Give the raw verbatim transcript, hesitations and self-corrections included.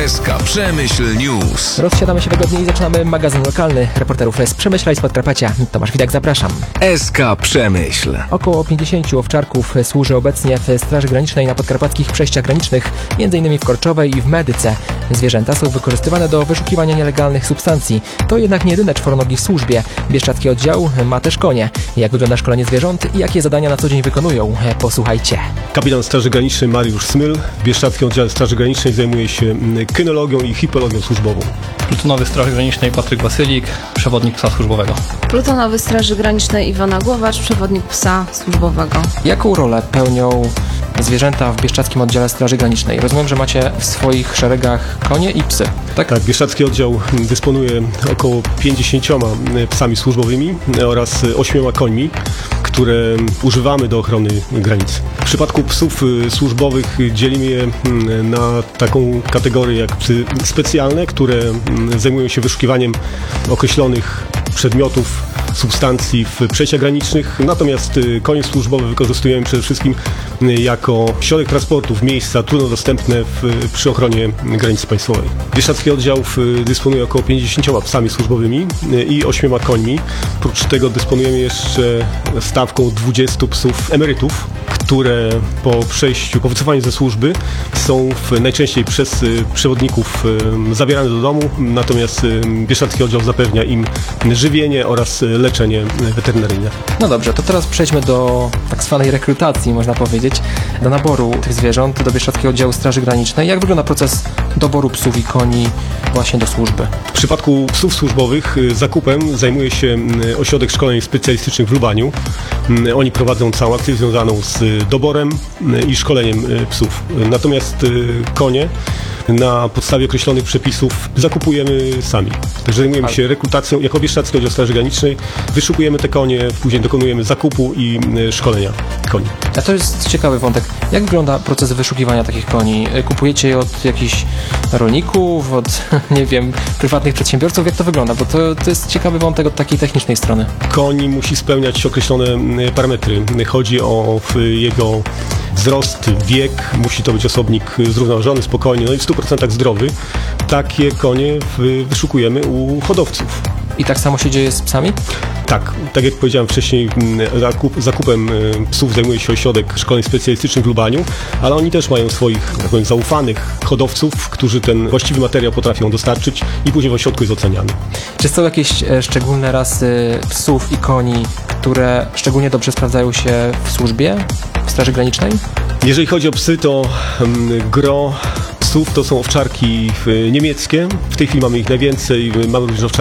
S K Przemyśl News. Rozsiadamy się wygodnie i zaczynamy magazyn lokalny reporterów z Przemyśla i z Podkarpacia. Tomasz Widak, zapraszam. S K Przemyśl. Około pięćdziesięciu owczarków służy obecnie w Straży Granicznej na podkarpackich przejściach granicznych, m.in. w Korczowej i w Medyce. Zwierzęta są wykorzystywane do wyszukiwania nielegalnych substancji. To jednak nie jedyne czworonogi w służbie. Bieszczadzki oddział ma też konie. Jak wygląda szkolenie zwierząt i jakie zadania na co dzień wykonują? Posłuchajcie. Kapitan Straży Granicznej Mariusz Smyl w Bieszczadzkim Oddziale Straży Granicznej zajmuje się kynologią i hipologią służbową. Plutonowy Straży Granicznej Patryk Wasylik, przewodnik psa służbowego. Plutonowy Straży Granicznej Iwona Głowacz, przewodnik psa służbowego. Jaką rolę pełnią zwierzęta w Bieszczadzkim Oddziale Straży Granicznej? Rozumiem, że macie w swoich szeregach konie i psy, tak? Tak, Bieszczadzki Oddział dysponuje około pięćdziesięcioma psami służbowymi oraz ośmioma końmi, które używamy do ochrony granic. W przypadku psów służbowych dzielimy je na taką kategorię jak psy specjalne, które zajmują się wyszukiwaniem określonych przedmiotów, substancji w przejściach granicznych, natomiast konie służbowe wykorzystujemy przede wszystkim jako środek transportu w miejsca trudno dostępne w, przy ochronie granicy państwowej. Bieszczadzki Oddział dysponuje około pięćdziesięcioma psami służbowymi i ośmioma końmi. Oprócz tego dysponujemy jeszcze stawką dwudziestu psów emerytów, które po przejściu, po wycofaniu ze służby są w, najczęściej przez przewodników zabierane do domu, natomiast Bieszczadzki Oddział zapewnia im żywienie oraz leczenie weterynaryjne. No dobrze, to teraz przejdźmy do tak zwanej rekrutacji, można powiedzieć, do naboru tych zwierząt do Bieszczadzkiego Oddziału Straży Granicznej. Jak wygląda proces doboru psów i koni właśnie do służby? W przypadku psów służbowych zakupem zajmuje się Ośrodek Szkoleń Specjalistycznych w Lubaniu. Oni prowadzą całą akcję związaną z doborem i szkoleniem psów. Natomiast konie na podstawie określonych przepisów zakupujemy sami. Także zajmujemy się rekrutacją. Jako Bieszczadzki Oddział Straży Granicznej wyszukujemy te konie, później dokonujemy zakupu i szkolenia koni. A to jest ciekawy wątek. Jak wygląda proces wyszukiwania takich koni? Kupujecie je od jakichś rolników, od, nie wiem, prywatnych przedsiębiorców? Jak to wygląda? Bo to, to jest ciekawy wątek od takiej technicznej strony. Koń musi spełniać określone parametry. Chodzi o jego wzrost, wiek, musi to być osobnik zrównoważony, spokojny, no i w stu procentach zdrowy. Takie konie wyszukujemy u hodowców. I tak samo się dzieje z psami? Tak, tak jak powiedziałem wcześniej, zakup, zakupem psów zajmuje się Ośrodek Szkoleń Specjalistycznych w Lubaniu, ale oni też mają swoich, tak powiem, zaufanych hodowców, którzy ten właściwy materiał potrafią dostarczyć i później w ośrodku jest oceniany. Czy są jakieś szczególne rasy psów i koni, które szczególnie dobrze sprawdzają się w służbie, w Straży Granicznej? Jeżeli chodzi o psy, to gro psów to są owczarki niemieckie. W tej chwili mamy ich najwięcej. Mamy również owczarki